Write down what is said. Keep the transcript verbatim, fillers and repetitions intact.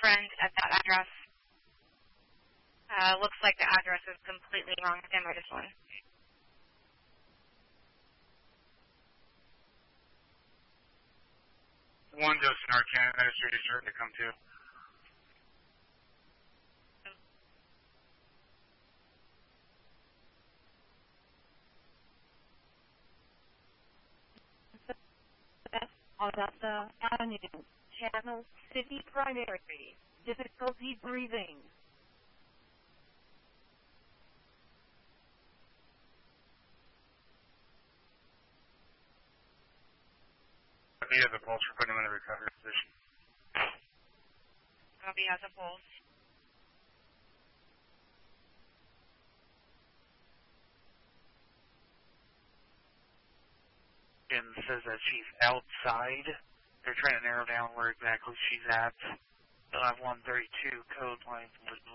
friend at that address. Uh, looks like the address is completely wrong. Stand by this one. One Dosing Arcana Administrator starting to come to. Augusta Avenue, Channel City Primary, difficulty breathing. He has a pulse. We're putting him in the recovery position. Copy, has a pulse. Jim says that she's outside. They're trying to narrow down where exactly she's at. They'll have one thirty-two code line from